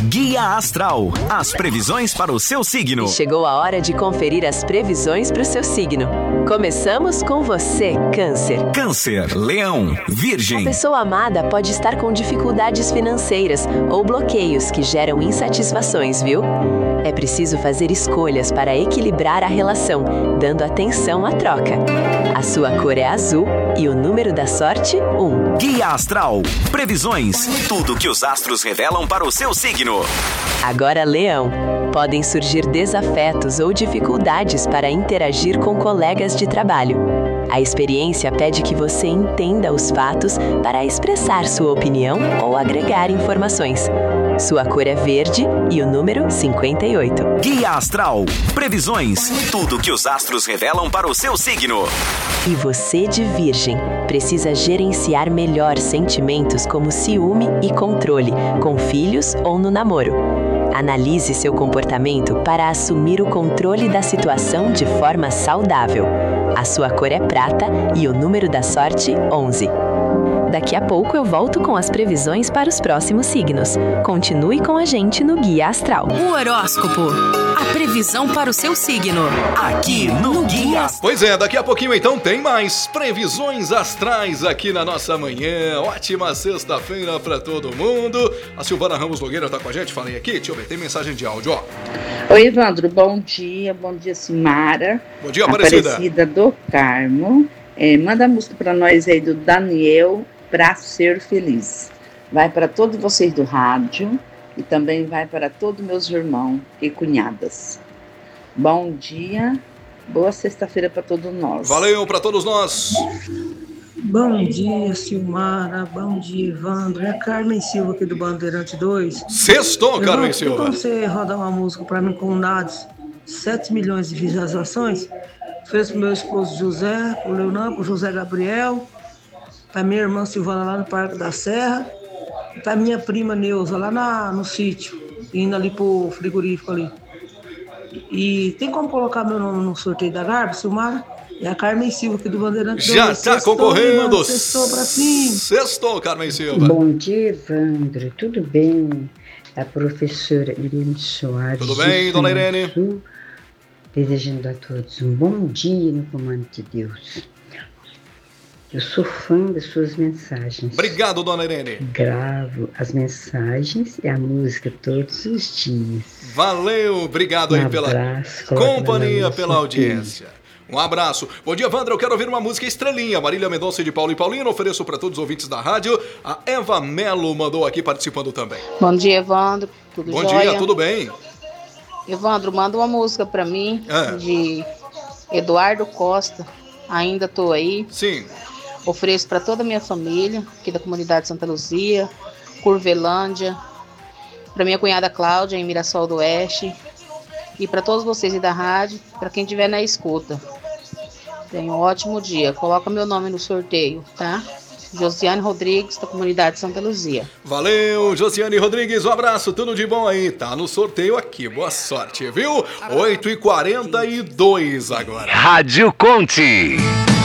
Guia Astral, as previsões para o seu signo. Chegou a hora de conferir as previsões para o seu signo. Começamos com você, Câncer. Câncer, Leão, Virgem. A pessoa amada pode estar com dificuldades financeiras ou bloqueios que geram insatisfações, viu? É preciso fazer escolhas para equilibrar a relação, dando atenção à troca. A sua cor é azul e o número da sorte, 1. Guia Astral, previsões, tudo que os astros revelam para o seu signo. Agora, Leão, podem surgir desafetos ou dificuldades para interagir com colegas de trabalho. A experiência pede que você entenda os fatos para expressar sua opinião ou agregar informações. Sua cor é verde e o número 58. Guia Astral, previsões, tudo que os astros revelam para o seu signo. E você de Virgem precisa gerenciar melhor sentimentos como ciúme e controle, com filhos ou no namoro. Analise seu comportamento para assumir o controle da situação de forma saudável. A sua cor é prata e o número da sorte, 11. Daqui a pouco eu volto com as previsões para os próximos signos. Continue com a gente no Guia Astral. O horóscopo, a previsão para o seu signo. Aqui no Guia. Pois é, daqui a pouquinho então tem mais previsões astrais aqui na nossa manhã. Ótima sexta-feira pra todo mundo. A Silvana Ramos Nogueira tá com a gente, falei aqui, deixa eu ver, tem mensagem de áudio, ó. Oi, Evandro, bom dia, Simara. Bom dia, Aparecida. Aparecida do Carmo. Manda a música pra nós aí do Daniel, Pra Ser Feliz. Vai para todos vocês do rádio e também vai para todos meus irmãos e cunhadas. Bom dia, boa sexta-feira para todos nós. Valeu para todos nós. Bom dia, Silmara. Bom dia, Evandro. É Carmen Silva aqui do Bandeirante 2. Sextou, Carmen Silva. Como você rodar uma música para mim com dados 7 milhões de visualizações, fez pro meu esposo José, pro Leonardo, pro José Gabriel, pra minha irmã Silvana lá no Parque da Serra, e pra minha prima Neuza lá no sítio, indo ali pro frigorífico ali. E tem como colocar meu nome no sorteio da Garba, Silmara? É a Carmen Silva aqui do Bandeirante. Já está concorrendo. Sextou pra cima. Sextou, Carmen Silva. Bom dia, Evandro. Tudo bem? A professora Irene Soares. Tudo bem, dona Irene? Desejando a todos um bom dia no comando de Deus. Eu sou fã das suas mensagens. Obrigado, dona Irene. Gravo as mensagens e a música todos os dias. Valeu, obrigado aí pela companhia, pela audiência. Um abraço. Bom dia, Evandro. Eu quero ouvir uma música Estrelinha. Marília Mendonça de Paulo e Paulino. Ofereço para todos os ouvintes da rádio. A Eva Melo mandou aqui participando também. Bom dia, Evandro. Tudo jóia? Bom dia, tudo bem? Evandro, manda uma música para mim de Eduardo Costa. Ainda tô aí. Sim. Ofereço para toda a minha família, aqui da comunidade Santa Luzia, Curvelândia, para minha cunhada Cláudia, em Mirassol do Oeste, e para todos vocês aí da rádio, para quem estiver na escuta. Tenha um ótimo dia. Coloca meu nome no sorteio, tá? Josiane Rodrigues, da comunidade Santa Luzia. Valeu, Josiane Rodrigues, um abraço, tudo de bom aí. Tá no sorteio aqui, boa sorte, viu? 8h42 agora. Rádio Conte.